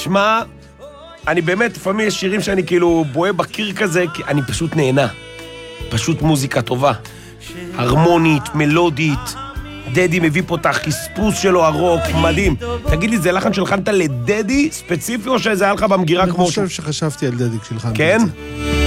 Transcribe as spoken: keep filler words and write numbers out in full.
שמע, אני באמת, לפעמים יש שירים שאני כאילו בואה בקיר כזה, כי אני פשוט נהנה. פשוט מוזיקה טובה. הרמונית, מלודית. דדי מביא פה את החספוס שלו, הרוק, מדהים. תגיד לי, זה לחן שלך לדדי ספציפי, או שזה היה לך במגירה כמו... אני חושב שחשבתי על דדי כשלחנתי כן? את זה.